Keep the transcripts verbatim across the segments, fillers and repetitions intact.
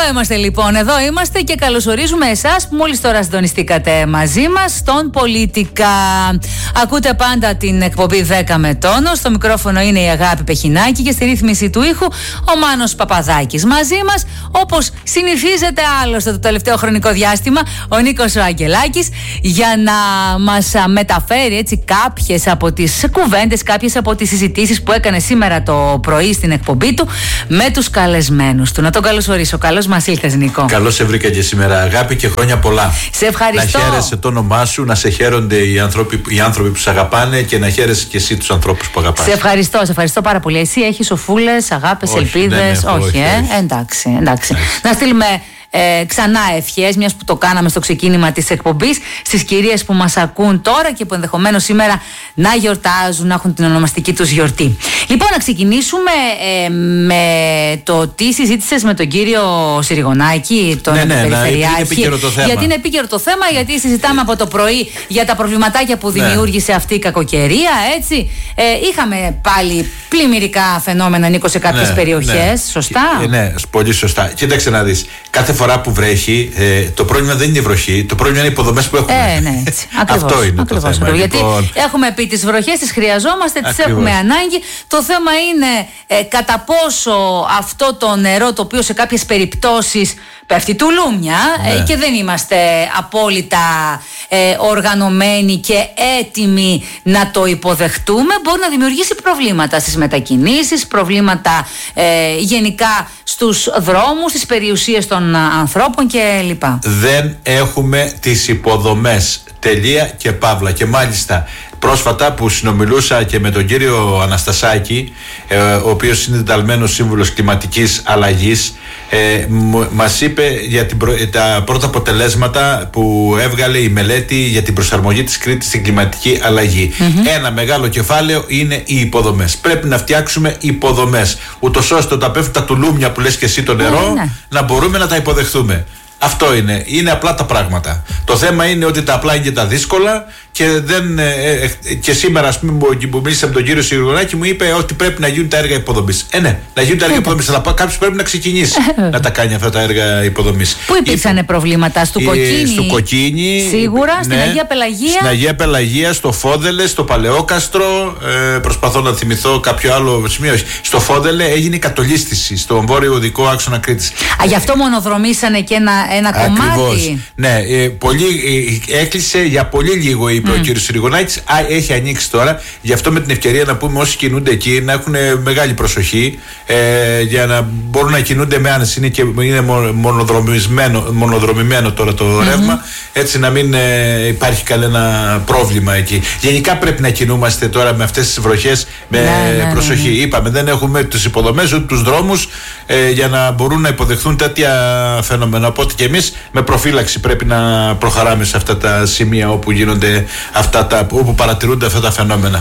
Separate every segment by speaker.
Speaker 1: Εδώ είμαστε λοιπόν, εδώ είμαστε και καλωσορίζουμε εσάς που μόλις τώρα συντονιστήκατε μαζί μας στον Πολίτικα. Ακούτε πάντα την εκπομπή δέκα με τόνο. Στο μικρόφωνο είναι η Αγάπη Πεχινάκη και στη ρύθμιση του ήχου ο Μάνος Παπαδάκης. Μαζί μας, όπως συνηθίζεται άλλωστε το τελευταίο χρονικό διάστημα, ο Νίκος ο Αγγελάκης, για να μας μεταφέρει έτσι κάποιες από τις κουβέντες, κάποιες από τις συζητήσεις που έκανε σήμερα το πρωί στην εκπομπή του με τους καλεσμένους του. Να τον καλωσορίσω. Καλώς μας ήλθες, Νίκο.
Speaker 2: Καλώς σε βρήκα και σήμερα, Αγάπη, και χρόνια πολλά.
Speaker 1: Σε ευχαριστώ.
Speaker 2: Να χαίρεσαι το όνομά σου, να σε χαίρονται οι άνθρωποι, οι άνθρωποι που σε αγαπάνε και να χαίρεσαι και εσύ τους ανθρώπους που αγαπάς.
Speaker 1: Σε ευχαριστώ, σε ευχαριστώ πάρα πολύ. Εσύ έχεις οφούλες, αγάπες,
Speaker 2: όχι,
Speaker 1: ελπίδες.
Speaker 2: Ναι, ναι,
Speaker 1: όχι,
Speaker 2: όχι,
Speaker 1: ε?
Speaker 2: όχι.
Speaker 1: Εντάξει, εντάξει. εντάξει. Να στείλουμε Ε, ξανά ευχές, μιας που το κάναμε στο ξεκίνημα της εκπομπής, στις κυρίες που μας ακούν τώρα και που ενδεχομένως σήμερα να γιορτάζουν, να έχουν την ονομαστική τους γιορτή. Λοιπόν, να ξεκινήσουμε ε, με το τι συζήτησες με τον κύριο Συριγωνάκη, τον
Speaker 2: ναι, ναι,
Speaker 1: Περιφερειάρχη.
Speaker 2: είναι επίκαιρο το θέμα.
Speaker 1: Γιατί είναι επίκαιρο το θέμα, γιατί συζητάμε από το πρωί για τα προβληματάκια που δημιούργησε ναι. αυτή η κακοκαιρία, έτσι. Ε, είχαμε πάλι πλημμυρικά φαινόμενα, Νίκο, σε κάποιες
Speaker 2: ναι,
Speaker 1: περιοχές.
Speaker 2: Ναι.
Speaker 1: Σωστά.
Speaker 2: Ε, ναι, πολύ σωστά. Κοίταξε να δεις. Κάθε φορά που βρέχει, ε, το πρόβλημα δεν είναι η βροχή, το πρόβλημα είναι οι υποδομές που έχουμε.
Speaker 1: Ε, ναι, έτσι. Ακριβώς,
Speaker 2: αυτό είναι
Speaker 1: ακριβώς,
Speaker 2: το θέμα.
Speaker 1: ακριβώς.
Speaker 2: Λοιπόν...
Speaker 1: Γιατί έχουμε πει τις βροχές, τις χρειαζόμαστε, τις
Speaker 2: Ακριβώς.
Speaker 1: έχουμε ανάγκη. Το θέμα είναι ε, κατά πόσο αυτό το νερό, το οποίο σε κάποιες περιπτώσεις πέφτει τουλούμια, ναι. ε, και δεν είμαστε απόλυτα ε, οργανωμένοι και έτοιμοι να το υποδεχτούμε, μπορεί να δημιουργήσει προβλήματα στις μετακινήσεις, προβλήματα ε, γενικά στους δρόμους, στις περιουσίες των ανθρώπων κλπ.
Speaker 2: Δεν έχουμε τις υποδομές. Τελεία και παύλα. Και μάλιστα πρόσφατα που συνομιλούσα και με τον κύριο Αναστασάκη, ε, ο οποίος είναι ενταλμένος σύμβουλος κλιματικής αλλαγής, ε, μας είπε για την προ... τα πρώτα αποτελέσματα που έβγαλε η μελέτη για την προσαρμογή της Κρήτης στην κλιματική αλλαγή. Mm-hmm. Ένα μεγάλο κεφάλαιο είναι οι υποδομές. Πρέπει να φτιάξουμε υποδομές, ούτως ώστε όταν πέφτουν τα τουλούμια που λες και εσύ το νερό, mm-hmm. να μπορούμε να τα υποδεχθούμε. Αυτό είναι. Είναι απλά τα πράγματα. Το θέμα είναι ότι τα απλά είναι και τα δύσκολα και, δεν, ε, ε, και σήμερα, ας πούμε, που μίλησα με τον κύριο Συριγωνάκη, μου είπε ότι πρέπει να γίνουν τα έργα υποδομής. Ε, ναι, να γίνουν τα έργα υποδομής, αλλά κάποιος πρέπει να ξεκινήσει να τα κάνει αυτά τα έργα υποδομής.
Speaker 1: Πού υπήρξαν Υπ... προβλήματα, στο Κοκκίνη?
Speaker 2: Στο Κοκκίνη.
Speaker 1: Σίγουρα,
Speaker 2: ναι,
Speaker 1: στην Αγία Πελαγία.
Speaker 2: Στην Αγία Πελαγία, στο Φόδελε, στο Παλαιόκαστρο. Ε, προσπαθώ να θυμηθώ κάποιο άλλο σημείο. Στο Φόδελε έγινε η κατολίσθηση, στον βόρειο οδικό άξονα Κρήτης.
Speaker 1: Α, γι' αυτό μονοδρομήσανε και ένα, ένα κομμάτι.
Speaker 2: Ναι, ε, πολύ, ε, έκλεισε για πολύ λίγο, είπε mm. ο κύριος Συριγωνάκης. Έχει ανοίξει τώρα. Γι' αυτό με την ευκαιρία να πούμε όσοι κινούνται εκεί να έχουν μεγάλη προσοχή, ε, για να μπορούν να κινούνται με άνεση. Είναι και είναι μονοδρομημένο, μονοδρομημένο τώρα το mm-hmm. ρεύμα, έτσι να μην ε, υπάρχει κανένα πρόβλημα εκεί. Γενικά πρέπει να κινούμαστε τώρα με αυτές τις βροχές με ναι, ναι, προσοχή. Ναι, ναι. Είπαμε, δεν έχουμε τις υποδομές ούτε τους δρόμους ε, για να μπορούν να υποδεχθούν τέτοια φαινόμενα. Οπότε και εμείς με προφύλαξη πρέπει να προχωράμε σε αυτά τα σημεία όπου γίνονται αυτά τα, όπου παρατηρούνται αυτά τα φαινόμενα.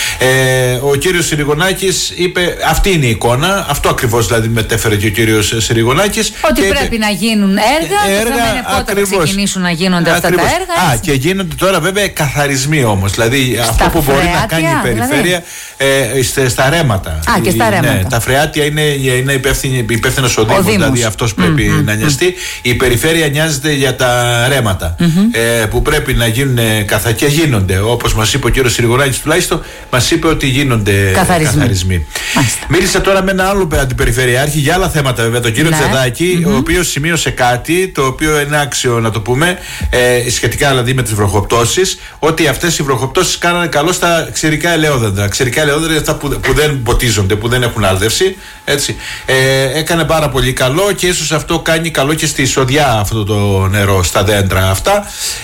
Speaker 2: Ε, ο κύριος Συριγωνάκης είπε, αυτή είναι η εικόνα, αυτό ακριβώς δηλαδή μετέφερε και ο κύριος Συριγωνάκης.
Speaker 1: Ότι πρέπει να γίνουν έργα, έργα το θέμα είναι πότε ακριβώς, θα ξεκινήσουν να γίνονται αυτά ακριβώς. τα έργα.
Speaker 2: Α, και γίνονται τώρα βέβαια καθαρισμοί όμως, δηλαδή στα αυτό που φρεάτια, μπορεί να κάνει η περιφέρεια δηλαδή. ε, στα ρέματα.
Speaker 1: Α, και στα
Speaker 2: η,
Speaker 1: ρέματα.
Speaker 2: Ναι, τα φρεάτια είναι, είναι υπεύθυνος ο Δήμος, δηλαδή αυτός πρέπει mm-hmm. να νοιαστεί. Mm-hmm. Η περιφέρεια νοιάζεται για τα ρέματα mm-hmm. ε, που πρέπει να γίνουν καθα... και γίνονται, όπως μας είπε ο κύριος Συριγωνάκης, τουλάχιστον μας είπε ότι γίνονται καθαρισμοί. καθαρισμοί. Μίλησα τώρα με ένα άλλο αντιπεριφερειάρχη για άλλα θέματα, βέβαια, τον κύριο ναι. Τζεδάκη, mm-hmm. ο οποίος σημείωσε κάτι το οποίο είναι άξιο να το πούμε, ε, σχετικά δηλαδή με τις βροχοπτώσεις, ότι αυτές οι βροχοπτώσεις κάνανε καλό στα ξηρικά ελαιόδεντρα. Ξηρικά ελαιόδεντρα είναι αυτά που, που δεν ποτίζονται, που δεν έχουν άρδευση. Έτσι. Ε, έκανε πάρα πολύ καλό και ίσως αυτό κάνει καλό και στη εισοδιά αυτό το νερό στα δέντρα αυτά.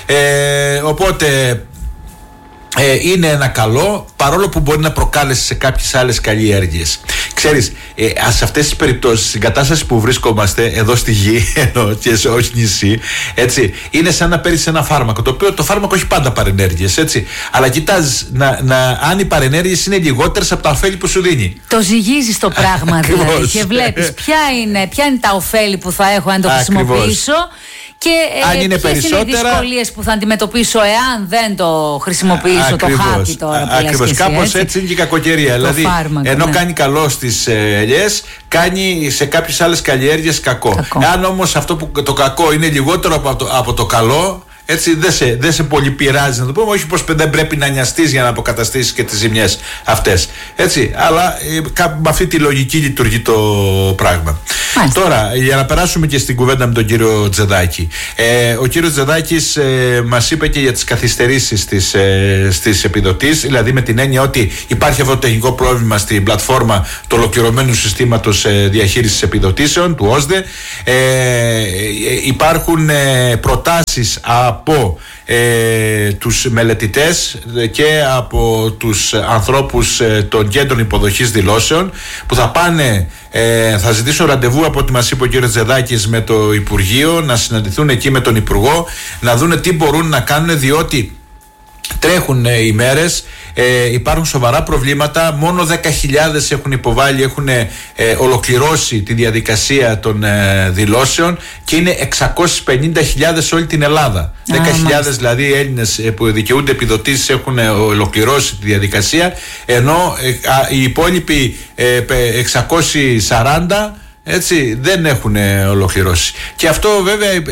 Speaker 2: Ε, οπότε ε, είναι ένα καλό, παρόλο που μπορεί να προκάλεσε σε κάποιες άλλες καλλιέργειες. Ξέρεις, ε, σε αυτές τις περιπτώσεις, στην κατάσταση που βρισκόμαστε εδώ στη γη, ενώ και σε όχι νησί, έτσι, είναι σαν να παίρνεις ένα φάρμακο, το οποίο το φάρμακο έχει πάντα παρενέργειες, έτσι. Αλλά κοιτάζεις να, να, αν οι παρενέργειες είναι λιγότερες από τα ωφέλη που σου δίνει.
Speaker 1: Το ζυγίζεις το πράγμα δηλαδή και βλέπεις ποια είναι, ποια είναι τα ωφέλη που θα έχω αν το χρησιμοποιήσω. και
Speaker 2: αν είναι περισσότερα.
Speaker 1: Είναι οι δυσκολίες που θα αντιμετωπίσω εάν δεν το χρησιμοποιήσω ακριβώς, το χάπι τώρα.
Speaker 2: Ακριβώς. Κάπως έτσι. έτσι είναι και η κακοκαιρία. Το δηλαδή, φάρμακο, ενώ ναι. κάνει καλό στις ελιές, κάνει σε κάποιες άλλες καλλιέργειες κακό. κακό. Αν όμως αυτό που το κακό είναι λιγότερο από το, από το καλό, έτσι δεν σε, δεν σε πολύ πειράζει να το πούμε, όχι πως δεν πρέπει να νοιαστείς για να αποκαταστήσεις και τις ζημιές αυτές, έτσι, αλλά ε, με αυτή τη λογική λειτουργεί το πράγμα. Μάλιστα. Τώρα, για να περάσουμε και στην κουβέντα με τον κύριο Τζεδάκη, ε, ο κύριος Τζεδάκης ε, μας είπε και για τις καθυστερήσεις στις, ε, στις επιδοτήσεις, δηλαδή με την έννοια ότι υπάρχει αυτό το τεχνικό πρόβλημα στην πλατφόρμα του ολοκληρωμένου συστήματος ε, διαχείρισης επιδοτήσεων, του ΟΣΔΕ. ε, ε, υπάρχουν ε, προτάσεις από ε, τους μελετητές και από τους ανθρώπους ε, των κέντρων υποδοχής δηλώσεων που θα πάνε, ε, θα ζητήσουν ραντεβού από ό,τι μας είπε ο κ. Τζεδάκης με το Υπουργείο, να συναντηθούν εκεί με τον Υπουργό, να δούνε τι μπορούν να κάνουν, διότι τρέχουν ε, οι μέρες, ε, υπάρχουν σοβαρά προβλήματα. Μόνο δέκα χιλιάδες έχουν υποβάλει, έχουν ε, ολοκληρώσει τη διαδικασία των ε, δηλώσεων και είναι εξακόσιες πενήντα χιλιάδες σε όλη την Ελλάδα. δέκα χιλιάδες δηλαδή Έλληνες ε, που δικαιούνται επιδοτήσεις έχουν ε, ολοκληρώσει τη διαδικασία, ενώ ε, α, οι υπόλοιποι ε, εξακόσιοι σαράντα έτσι δεν έχουν ολοκληρώσει. Και αυτό βέβαια ε,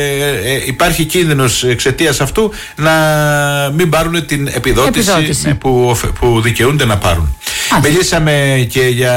Speaker 2: ε, ε, υπάρχει κίνδυνος εξαιτίας αυτού να μην πάρουν την επιδότηση, επιδότηση. Που, που δικαιούνται να πάρουν. Άχι. Μιλήσαμε και για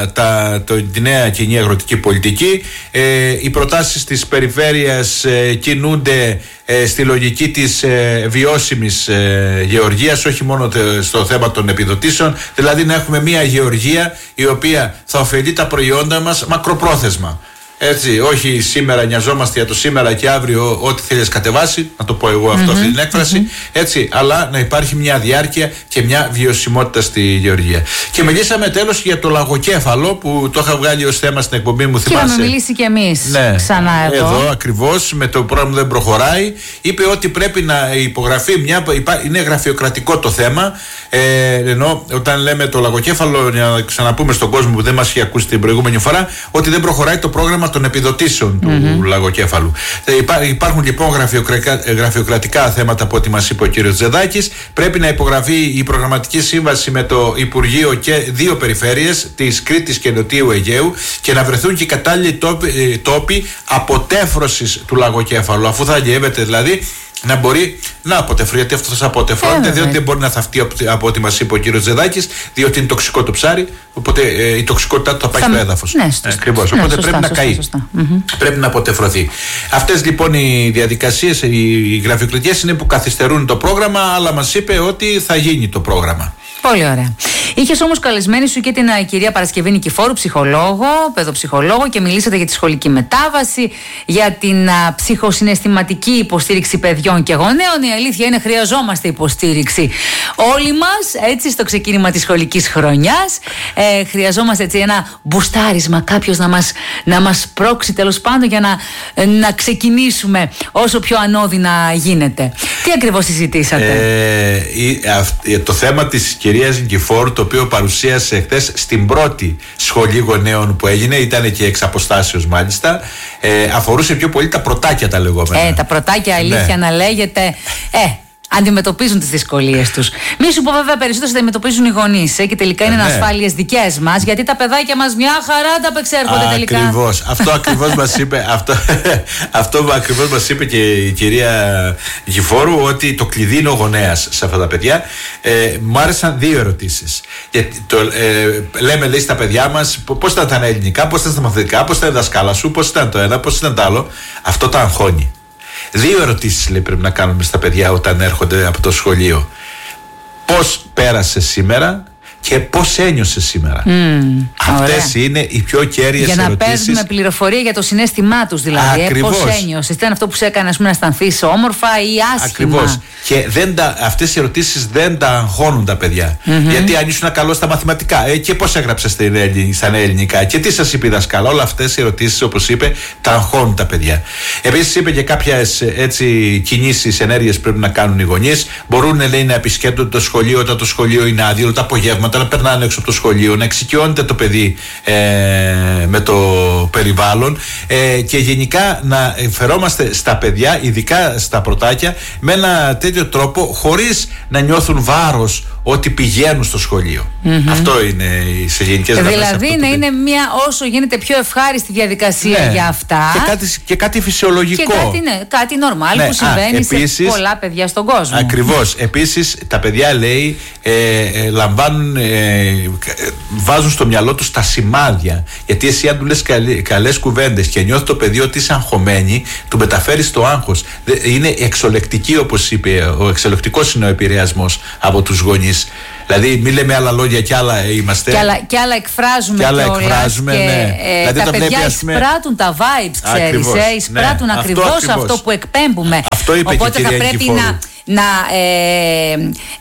Speaker 2: τα, το, τη νέα κοινή αγροτική πολιτική. Ε, οι προτάσεις της περιφέρειας ε, κινούνται ε, στη λογική της ε, βιώσιμης ε, γεωργίας, όχι μόνο τε, στο θέμα των επιδοτήσεων, δηλαδή να έχουμε μια γεωργία η οποία θα ωφελεί τα προϊόντα μας μακροπρόθεσμα. Έτσι, όχι σήμερα νοιαζόμαστε για το σήμερα και αύριο ό,τι θέλεις κατεβάσει, να το πω εγώ αυτό, mm-hmm. αυτή την έκφραση, mm-hmm. έτσι, αλλά να υπάρχει μια διάρκεια και μια βιωσιμότητα στη γεωργία. Και μιλήσαμε τέλος για το λαγοκέφαλο που το είχα βγάλει ως θέμα στην εκπομπή μου, θυμάσαι. Και είχαμε μιλήσει
Speaker 1: κι εμείς ναι, ξανά εδώ.
Speaker 2: Εδώ ακριβώς, με το πρόγραμμα δεν προχωράει. Είπε ότι πρέπει να υπογραφεί μια. Είναι γραφειοκρατικό το θέμα. Ε, ενώ όταν λέμε το λαγοκέφαλο, να ξαναπούμε στον κόσμο που δεν μας είχε ακούσει την προηγούμενη φορά, ότι δεν προχωράει το πρόγραμμα των επιδοτήσεων του mm-hmm. λαγοκέφαλου. Ε, υπά, υπάρχουν λοιπόν γραφειοκρατικά, γραφειοκρατικά θέματα από ό,τι μας είπε ο κύριος Τζεδάκης. Πρέπει να υπογραφεί η προγραμματική σύμβαση με το Υπουργείο και δύο περιφέρειες, της Κρήτης και Νοτιού Αιγαίου, και να βρεθούν και οι κατάλληλοι τόποι, τόποι αποτέφρωσης του λαγοκέφαλου, αφού θα αλλιεύεται δηλαδή, να μπορεί να αποτεφρώνει, γιατί αυτό θα αποτεφρώνεται, ε, διότι δεν μπορεί να θαυτεί από ό,τι μας είπε ο κύριος Τζεδάκης, διότι είναι τοξικό το ψάρι, οπότε ε, η τοξικότητά του θα πάει θα... στο έδαφος.
Speaker 1: Ναι, ε,
Speaker 2: ακριβώς. Ναι, οπότε σωστά, πρέπει σωστά, να καεί. Σωστά. Πρέπει να αποτεφρωθεί. Αυτές λοιπόν οι διαδικασίες, οι γραφειοκρατίες είναι που καθυστερούν το πρόγραμμα, αλλά μας είπε ότι θα γίνει το πρόγραμμα.
Speaker 1: Πολύ ωραία. Είχες όμως καλεσμένη σου και την uh, κυρία Παρασκευή Νικηφόρου, ψυχολόγο, παιδοψυχολόγο, και μιλήσατε για τη σχολική μετάβαση, για την uh, ψυχοσυναισθηματική υποστήριξη παιδιών και γονέων. Η αλήθεια είναι, χρειαζόμαστε υποστήριξη όλοι μας, έτσι, στο ξεκίνημα της σχολικής χρονιάς. Ε, χρειαζόμαστε έτσι ένα μπουστάρισμα, κάποιος να μας, να μας πρόξει τέλος πάντων για να, να ξεκινήσουμε όσο πιο ανώδυνα γίνεται. Τι ακριβώς συζητήσατε?
Speaker 2: Ε, η, αυ, το θέμα της κυρίας Νικηφόρου, το οποίο παρουσίασε χθες στην πρώτη σχολή γονέων που έγινε, ήταν και εξ αποστάσεως μάλιστα, ε, αφορούσε πιο πολύ τα πρωτάκια τα λεγόμενα.
Speaker 1: Ε, τα πρωτάκια, αλήθεια, ναι, να λέγεται. Ε, αντιμετωπίζουν τις δυσκολίες τους. Μη σου πω βέβαια, περισσότερο αντιμετωπίζουν οι γονείς, ε, και τελικά είναι ε, ναι. ασφάλειες δικές μας, γιατί τα παιδάκια μας μια χαρά τα απεξέρχονται τελικά.
Speaker 2: Ακριβώς. Αυτό ακριβώς μας είπε, αυτό, αυτό ακριβώς μας είπε και η κυρία Νικηφόρου, ότι το κλειδί είναι ο γονέας σε αυτά τα παιδιά. Ε, μου άρεσαν δύο ερωτήσεις. Γιατί το, ε, λέμε, λέει, στα παιδιά μας πώς ήταν τα ελληνικά, πώς ήταν στα μαθητικά, πώς ήταν η δασκάλα σου, πώς ήταν το ένα, πώς ήταν το άλλο. Αυτό τα αγχώνει. Δύο ερωτήσεις, λέει, πρέπει να κάνουμε στα παιδιά όταν έρχονται από το σχολείο. Πώς πέρασε σήμερα και πώς ένιωσε σήμερα. Mm, Αυτές ωραία. είναι οι πιο κέρυες ερωτήσεις.
Speaker 1: Για να παίρνουμε πληροφορία για το συναίσθημά τους, δηλαδή. Ε, πώς ένιωσες, ήταν αυτό που σε έκανε, ας πούμε, να αισθανθείς όμορφα ή άσχημα.
Speaker 2: Ακριβώς. Και δεν τα, αυτές οι ερωτήσεις δεν τα αγχώνουν τα παιδιά. Mm-hmm. Γιατί αν ήσουν καλό στα μαθηματικά, ε, και πώς έγραψες στα ελληνικά, και τι σας είπε η δασκάλα. Όλα αυτές οι ερωτήσεις, όπως είπε, τα αγχώνουν τα παιδιά. Επίσης, είπε και κάποιες έτσι κινήσεις, ενέργειες πρέπει να κάνουν οι γονείς. Μπορούν, λέει, να επισκέπτονται το σχολείο όταν το σχολείο είναι άδειο, τα απογεύματα. πράγματα, να περνάνε έξω από το σχολείο, να εξοικειώνεται το παιδί ε, με το περιβάλλον ε, και γενικά να φερόμαστε στα παιδιά, ειδικά στα πρωτάκια, με ένα τέτοιο τρόπο, χωρίς να νιώθουν βάρος ότι πηγαίνουν στο σχολείο. Mm-hmm. Αυτό είναι σε γενικές γραμμές.
Speaker 1: Δηλαδή να είναι μια όσο γίνεται πιο ευχάριστη διαδικασία, ναι, για αυτά.
Speaker 2: Και κάτι, και κάτι φυσιολογικό.
Speaker 1: Και κάτι, ναι, κάτι normal, ναι, που συμβαίνει α, επίσης, σε πολλά παιδιά στον κόσμο.
Speaker 2: Ακριβώς. Επίσης τα παιδιά, λέει, ε, ε, λαμβάνουν, ε, βάζουν στο μυαλό τους τα σημάδια. Γιατί εσύ αν του λες καλέ, καλές κουβέντες και νιώθει το παιδί ότι είσαι αγχωμένη, του μεταφέρεις το άγχος. Είναι εξολεκτική, όπως είπε, ο εξολεκτικός είναι ο επηρεασμός από τους γονείς. Δηλαδή, μη λέμε άλλα λόγια και άλλα είμαστε.
Speaker 1: Και άλλα, και άλλα εκφράζουμε.
Speaker 2: Και άλλα εκφράζουμε, και, ναι.
Speaker 1: Ε, δηλαδή, τα παιδιά βλέπει, εισπράττουν τα vibes, ξέρεις. Ε, εισπράττουν, ναι, ακριβώς αυτό, αυτό που εκπέμπουμε.
Speaker 2: Αυτό είπε.
Speaker 1: Οπότε
Speaker 2: και
Speaker 1: θα πρέπει να. να ε,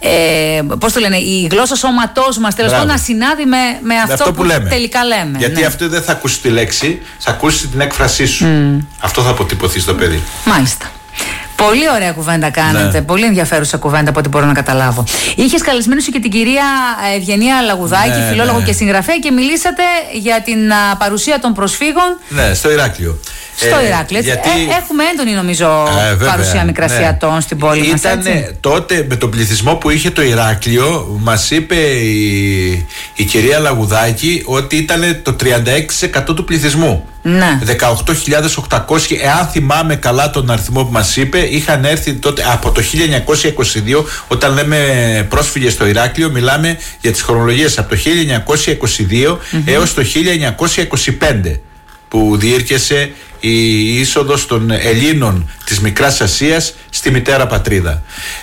Speaker 1: ε, πώς το λένε, η γλώσσα σώματός μας τέλος πάντων να συνάδει με, με αυτό, αυτό που, που λέμε. τελικά λέμε.
Speaker 2: Γιατί, ναι, αυτό δεν θα ακούσει τη λέξη, θα ακούσει την έκφρασή σου. Mm. Αυτό θα αποτυπωθεί στο παιδί.
Speaker 1: Μάλιστα. Πολύ ωραία κουβέντα κάνετε. Ναι. Πολύ ενδιαφέρουσα κουβέντα από ό,τι μπορώ να καταλάβω. Είχες καλεσμένη σου και την κυρία Ευγενία Λαγουδάκη, ναι, φιλόλογο, ναι, και συγγραφέα, και μιλήσατε για την α, παρουσία των προσφύγων.
Speaker 2: Ναι, στο Ηράκλειο.
Speaker 1: Στο ε, Ηράκλειο. Γιατί... Ε, έχουμε έντονη, νομίζω, ε, βέβαια, παρουσία Μικρασιατών, ναι, στην πόλη μας.
Speaker 2: Ήταν τότε με τον πληθυσμό που είχε το Ηράκλειο, μας είπε η, η κυρία Λαγουδάκη ότι ήταν το τριάντα έξι τοις εκατό του πληθυσμού.
Speaker 1: Ναι.
Speaker 2: δεκαοκτώ χιλιάδες οκτακόσιοι, εάν θυμάμαι καλά τον αριθμό που μας είπε, είχαν έρθει τότε από το χίλια εννιακόσια είκοσι δύο. Όταν λέμε πρόσφυγες στο Ηράκλειο, μιλάμε για τις χρονολογίες από το χίλια εννιακόσια είκοσι δύο mm-hmm. έως το χίλια εννιακόσια είκοσι πέντε, που διήρκεσε η είσοδος των Ελλήνων της Μικράς Ασίας στη μητέρα πατρίδα.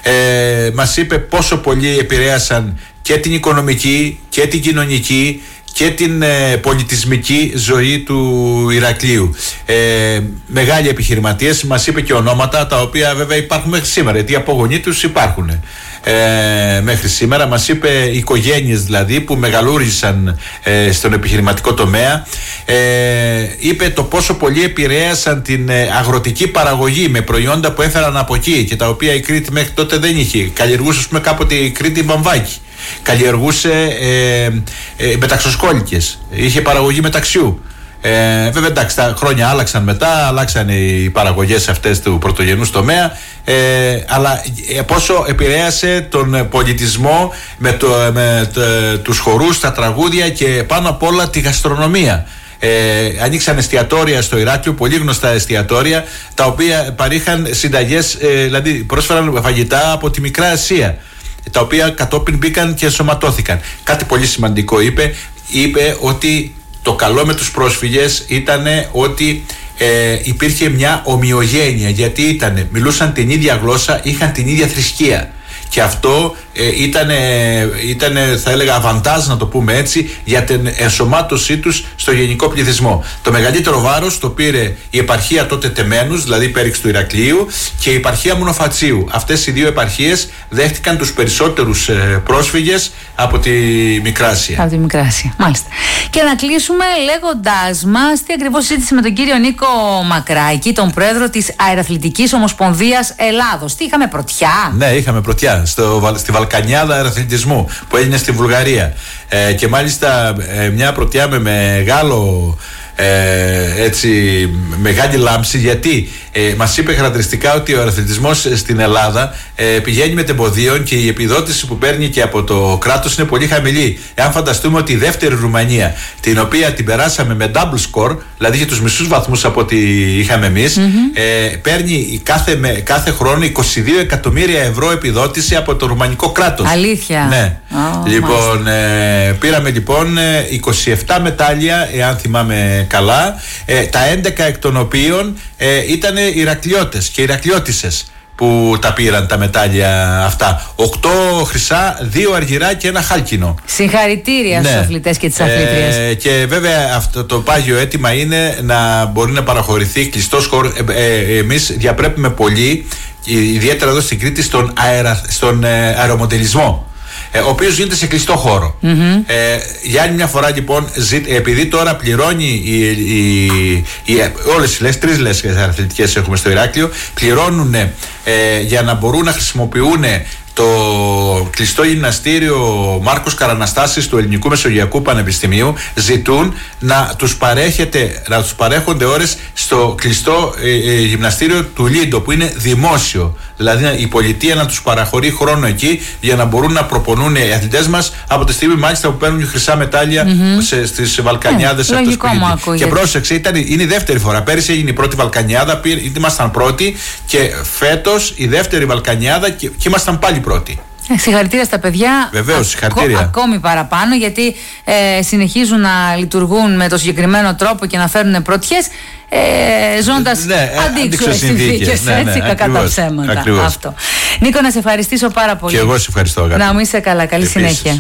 Speaker 2: Ε, μας είπε πόσο πολύ επηρέασαν και την οικονομική και την κοινωνική και την ε, πολιτισμική ζωή του Ηρακλείου. Ε, μεγάλοι επιχειρηματίες, μας είπε και ονόματα τα οποία βέβαια υπάρχουν μέχρι σήμερα, γιατί οι απογονοί τους υπάρχουν ε, μέχρι σήμερα. Μας είπε οικογένειες δηλαδή που μεγαλούργησαν ε, στον επιχειρηματικό τομέα. Ε, είπε το πόσο πολύ επηρέασαν την ε, αγροτική παραγωγή με προϊόντα που έφεραν από εκεί και τα οποία η Κρήτη μέχρι τότε δεν είχε. Καλλιεργούσε, ας πούμε, κάποτε η Κρήτη βαμβάκι. Καλλιεργούσε ε, ε, μεταξοσκόλικες, είχε παραγωγή μεταξιού. Ε, βέβαια, εντάξει, τα χρόνια άλλαξαν μετά, αλλάξαν οι παραγωγές αυτές του πρωτογενούς τομέα, ε, αλλά ε, πόσο επηρέασε τον πολιτισμό με, το, με το, τους χορούς, τα τραγούδια και πάνω απ' όλα τη γαστρονομία. Ε, ανοίξαν εστιατόρια στο Ηράκλειο, πολύ γνωστά εστιατόρια, τα οποία παρήχαν συνταγές, ε, δηλαδή πρόσφεραν φαγητά από τη Μικρά Ασία, τα οποία κατόπιν μπήκαν και ενσωματώθηκαν. Κάτι πολύ σημαντικό είπε, είπε ότι το καλό με τους πρόσφυγες ήταν ότι ε, υπήρχε μια ομοιογένεια, γιατί ήτανε, μιλούσαν την ίδια γλώσσα, είχαν την ίδια θρησκεία. Και αυτό ε, ήταν, ήτανε, θα έλεγα, αβαντάζ, να το πούμε έτσι, για την ενσωμάτωσή τους στο γενικό πληθυσμό. Το μεγαλύτερο βάρος το πήρε η επαρχία τότε Τεμένους, δηλαδή Πέριξ του Ηρακλείου, και η επαρχία Μονοφατσίου. Αυτές οι δύο επαρχίες δέχτηκαν τους περισσότερους ε, πρόσφυγες από τη Μικρά Ασία.
Speaker 1: Από τη Μικρά Ασία, μάλιστα. Και να κλείσουμε λέγοντάς μας τι ακριβώς συζήτησε με τον κύριο Νίκο Μακράκη, τον πρόεδρο της Αεραθλητικής Ομοσπονδίας Ελλάδος. Τι είχαμε, πρωτιά?
Speaker 2: Ναι, είχαμε πρωτιά στο, στη Βαλκανιάδα Αεραθλητισμού που έγινε στη Βουλγαρία. Ε, και μάλιστα ε, μια πρωτιά με μεγάλο. Ε, έτσι, μεγάλη λάμψη, γιατί ε, μας είπε χαρακτηριστικά ότι ο αεραθλητισμός στην Ελλάδα ε, πηγαίνει με τεμποδίων και η επιδότηση που παίρνει και από το κράτος είναι πολύ χαμηλή. Εάν φανταστούμε ότι η δεύτερη Ρουμανία, την οποία την περάσαμε με double score, δηλαδή για τους μισούς βαθμούς από ό,τι είχαμε εμείς, mm-hmm. ε, παίρνει κάθε, με, κάθε χρόνο είκοσι δύο εκατομμύρια ευρώ επιδότηση από το ρουμανικό κράτος.
Speaker 1: Αλήθεια?
Speaker 2: Ναι. Oh, λοιπόν, ε, πήραμε λοιπόν είκοσι επτά μετάλλια, εάν θυμάμαι καλά, ε, τα έντεκα εκ των οποίων ε, ήταν Ηρακλειώτες και Ηρακλειώτισσες που τα πήραν τα μετάλλια αυτά. Οκτώ χρυσά, δύο αργυρά και ένα χάλκινο.
Speaker 1: Συγχαρητήρια, ναι, στους αθλητές και τις αθλήτριες.
Speaker 2: Ε, και βέβαια αυτό το πάγιο αίτημα είναι να μπορεί να παραχωρηθεί κλειστός χώρος. Ε, ε, εμείς διαπρέπουμε πολύ, ιδιαίτερα εδώ στην Κρήτη, στον, αερα, στον ε, αερομοντελισμό, ο οποίος γίνεται σε κλειστό χώρο. Mm-hmm. Ε, για άλλη μια φορά λοιπόν, επειδή τώρα πληρώνει η, η, η, όλες οι λες, τρεις λες αθλητικές έχουμε στο Ηράκλειο, πληρώνουν ε, για να μπορούν να χρησιμοποιούν το κλειστό γυμναστήριο Μάρκος Καραναστάσης του Ελληνικού Μεσογειακού Πανεπιστημίου ζητούν να τους, παρέχεται, να τους παρέχονται ώρες στο κλειστό ε, ε, γυμναστήριο του Λίντο, που είναι δημόσιο. Δηλαδή η πολιτεία να τους παραχωρεί χρόνο εκεί για να μπορούν να προπονούν οι αθλητές μας, από τη στιγμή μάλιστα που παίρνουν χρυσά μετάλλια mm-hmm. σε, στις Βαλκανιάδες.
Speaker 1: Yeah, λογικό μου ακούγεται.
Speaker 2: Και πρόσεξε, ήταν, είναι η δεύτερη φορά. Πέρυσι έγινε η πρώτη Βαλκανιάδα, ήμασταν πρώτοι, και φέτος η δεύτερη Βαλκανιάδα και, και ήμασταν πάλι πρώτοι.
Speaker 1: Ε, συγχαρητήρια στα παιδιά.
Speaker 2: Βεβαίως, συγχαρητήρια.
Speaker 1: Ακό, ακόμη παραπάνω, γιατί ε, συνεχίζουν να λειτουργούν με το συγκεκριμένο τρόπο και να φέρουν πρωτιές, ε, ζώντας
Speaker 2: ναι,
Speaker 1: αντίξωες συνθήκες, ναι, ναι, έτσι, κακά τα ψέματα. Αυτό. Νίκο, να σε ευχαριστήσω πάρα πολύ.
Speaker 2: Και εγώ σε ευχαριστώ, αγάπη.
Speaker 1: Να μου είσαι καλά, καλή Επίσης. συνέχεια.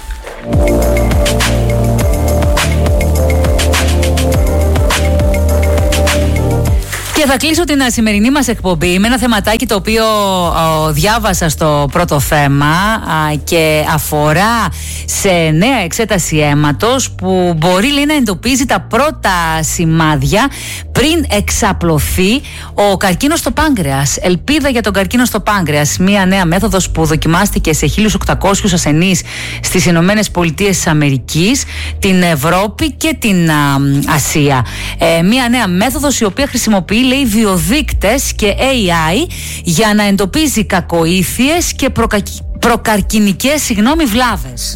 Speaker 1: Και θα κλείσω την σημερινή μας εκπομπή με ένα θεματάκι το οποίο ο, διάβασα στο πρώτο θέμα α, και αφορά σε νέα εξέταση αίματος που μπορεί, λέει, να εντοπίζει τα πρώτα σημάδια πριν εξαπλωθεί ο καρκίνος στο πάγκρεας. Ελπίδα για τον καρκίνο στο πάγκρεας. Μία νέα μέθοδος που δοκιμάστηκε σε χίλιους οκτακόσιους ασθενείς στις Ηνωμένες Πολιτείες της Αμερικής, την Ευρώπη και την α, Ασία. Ε, μία νέα μέθοδος η οποία χρησιμοποιεί, λέει, βιοδείκτες και έι άι για να εντοπίζει κακοήθειες και προκα... προκαρκινικές συγγνώμη, βλάβες.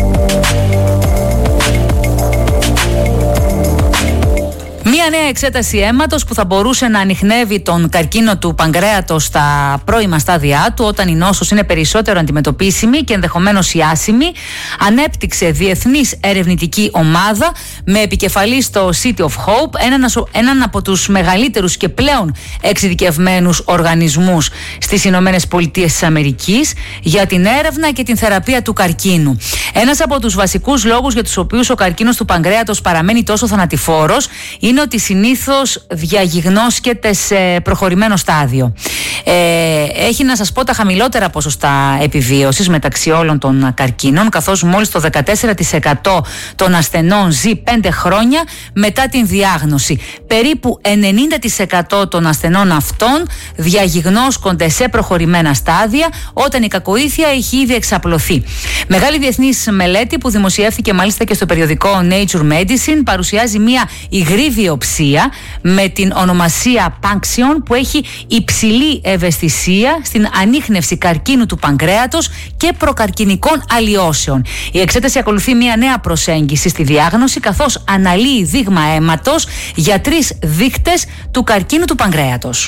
Speaker 1: Μία νέα εξέταση αίματος που θα μπορούσε να ανιχνεύει τον καρκίνο του παγκρέατος στα πρώιμα στάδια του, όταν η νόσος είναι περισσότερο αντιμετωπίσιμη και ενδεχομένως η άσημη, ανέπτυξε διεθνής ερευνητική ομάδα με επικεφαλή στο City of Hope, έναν, έναν από τους μεγαλύτερους και πλέον εξειδικευμένους οργανισμούς στις Ηνωμένες Πολιτείες της Αμερικής για την έρευνα και την θεραπεία του καρκίνου. Ένας από τους βασικούς λόγους για τους οποίους ο καρκίνος του παγκρέατος παραμένει τόσο θανατηφόρος είναι ότι συνήθως διαγιγνώσκεται σε προχωρημένο στάδιο. Ε, έχει, να σας πω, τα χαμηλότερα ποσοστά επιβίωσης μεταξύ όλων των καρκίνων, καθώς μόλις το δεκατέσσερα τοις εκατό των ασθενών ζει πέντε χρόνια μετά την διάγνωση. Περίπου ενενήντα τοις εκατό των ασθενών αυτών διαγιγνώσκονται σε προχωρημένα στάδια όταν η κακοήθεια έχει ήδη εξαπλωθεί. Μεγάλη διεθνής μελέτη που δημοσιεύθηκε μάλιστα και στο περιοδικό Nature Medicine παρουσιάζει μια υγρή βιοψία με την ονομασία Punction που έχει υψηλή ευαισθησία στην ανίχνευση καρκίνου του παγκρέατος και προκαρκινικών αλλοιώσεων. Η εξέταση ακολουθεί μια νέα προσέγγιση στη διάγνωση, καθώς αναλύει δείγμα αίματος για τρεις δείκτες του καρκίνου του παγκρέατος.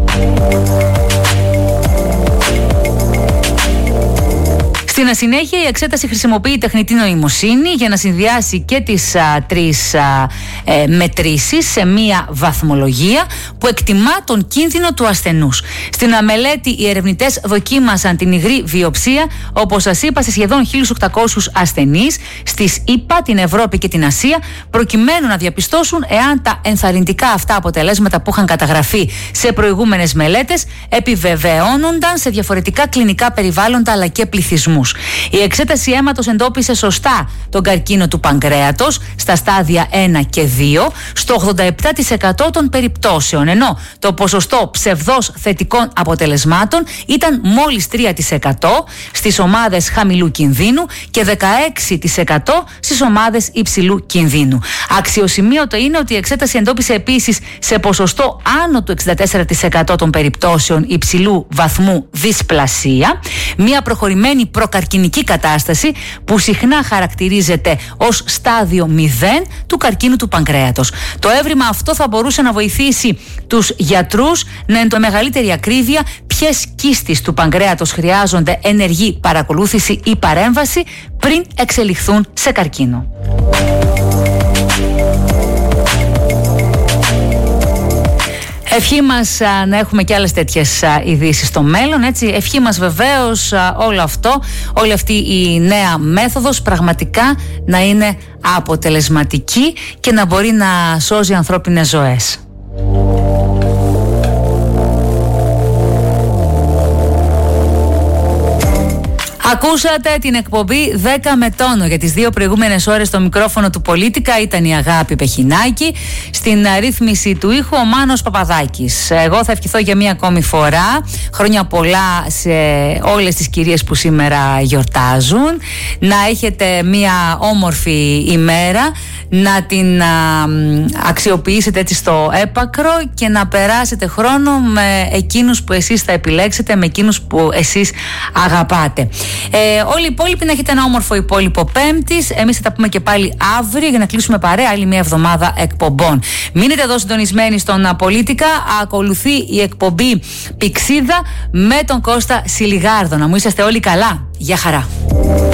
Speaker 1: Στην συνέχεια, η εξέταση χρησιμοποιεί τεχνητή νοημοσύνη για να συνδυάσει και τις α, τρεις α, ε, μετρήσεις σε μία βαθμολογία που εκτιμά τον κίνδυνο του ασθενούς. Στην μελέτη, οι ερευνητές δοκίμασαν την υγρή βιοψία, όπως σας είπα, σε σχεδόν χίλιους οκτακόσιους ασθενείς στις ΗΠΑ, την Ευρώπη και την Ασία, προκειμένου να διαπιστώσουν εάν τα ενθαρρυντικά αυτά αποτελέσματα που είχαν καταγραφεί σε προηγούμενες μελέτες επιβεβαιώνονταν σε διαφορετικά κλινικά περιβάλλοντα αλλά και πληθυσμούς. Η εξέταση αίματος εντόπισε σωστά τον καρκίνο του παγκρέατος στα στάδια ένα και δύο στο ογδόντα επτά τοις εκατό των περιπτώσεων, ενώ το ποσοστό ψευδώς θετικών αποτελεσμάτων ήταν μόλις τρία τοις εκατό στις ομάδες χαμηλού κινδύνου και δεκαέξι τοις εκατό στις ομάδες υψηλού κινδύνου. Αξιοσημείωτο είναι ότι η εξέταση εντόπισε επίσης σε ποσοστό άνω του εξήντα τέσσερα τοις εκατό των περιπτώσεων υψηλού βαθμού δυσπλασία, μια προχωρημένη προκαρκινική κατάσταση που συχνά χαρακτηρίζεται ως στάδιο μηδέν του καρκίνου του παγκρέατος. Το έβριμα αυτό θα μπορούσε να βοηθήσει τους γιατρούς να είναι το μεγαλύτερη ακρίβεια ποιες κίστες του παγκρέατος χρειάζονται ενεργή παρακολούθηση ή παρέμβαση πριν εξελιχθούν σε καρκίνο. Ευχή μας α, να έχουμε και άλλες τέτοιες α, ειδήσεις στο μέλλον, έτσι. Ευχή μας βεβαίως α, όλο αυτό, όλη αυτή η νέα μέθοδος πραγματικά να είναι αποτελεσματική και να μπορεί να σώζει ανθρώπινες ζωές. Ακούσατε την εκπομπή δέκα με τόνο. Για τις δύο προηγούμενες ώρες στο μικρόφωνο του Πολίτικα ήταν η Αγάπη Πεχινάκη. Στην ρύθμιση του ήχου ο Μάνος Παπαδάκης. Εγώ θα ευχηθώ για μία ακόμη φορά χρόνια πολλά σε όλες τις κυρίες που σήμερα γιορτάζουν. Να έχετε μία όμορφη ημέρα, να την α, αξιοποιήσετε έτσι στο έπακρο και να περάσετε χρόνο με εκείνους που εσείς θα επιλέξετε, με εκείνους που εσείς αγαπάτε. Ε, όλοι οι υπόλοιποι να έχετε ένα όμορφο υπόλοιπο Πέμπτης. Εμείς θα τα πούμε και πάλι αύριο για να κλείσουμε παρέα άλλη μια εβδομάδα εκπομπών. Μείνετε εδώ συντονισμένοι στον Πολίτικα. Ακολουθεί η εκπομπή Πηξίδα με τον Κώστα Σιλιγάρδο. Να μου είσαστε όλοι καλά. Γεια χαρά.